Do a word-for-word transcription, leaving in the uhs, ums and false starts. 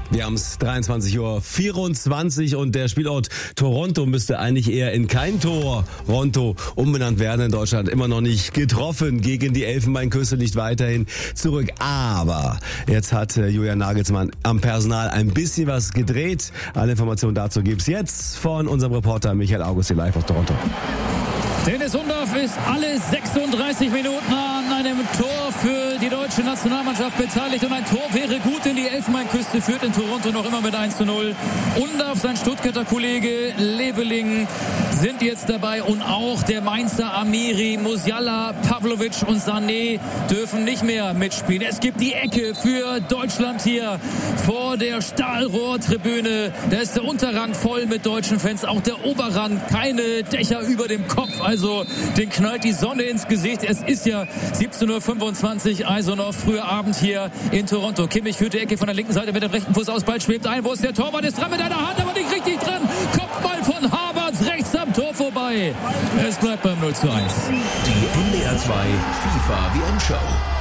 Wir haben es dreiundzwanzig Uhr vierundzwanzig und der Spielort Toronto müsste eigentlich eher in kein Tor Ronto umbenannt werden. In Deutschland immer noch nicht getroffen gegen die Elfenbeinküste, nicht weiterhin zurück. Aber jetzt hat Julian Nagelsmann am Personal ein bisschen was gedreht. Alle Informationen dazu gibt's jetzt von unserem Reporter Michael Augustin live aus Toronto. Dennis Undaff ist alle sechsunddreißig Minuten an einem Tor für die deutsche Nationalmannschaft beteiligt und ein Tor wäre gut, denn die Elfenbeinküste führt in Toronto noch immer mit eins zu null. Undaff, sein Stuttgarter Kollege Leveling sind jetzt dabei und auch der Mainzer Amiri, Musiala, Pavlovic und Sané dürfen nicht mehr mitspielen. Es gibt die Ecke für Deutschland hier vor der Stahlrohrtribüne. Da ist der Unterrang voll mit deutschen Fans, auch der Oberrang, keine Dächer über dem Kopf. Also den knallt die Sonne ins Gesicht. Es ist ja siebzehn Uhr fünfundzwanzig, also noch früher Abend hier in Toronto. Kimmich führt die Ecke von der linken Seite mit dem rechten Fuß aus. Ball schwebt ein. Wo ist der Torwart? Ist dran mit einer Hand, aber nicht richtig dran. Kopfball von Havertz rechts am Tor vorbei. Es bleibt beim null zu eins. Die N D R zwei FIFA W M Show.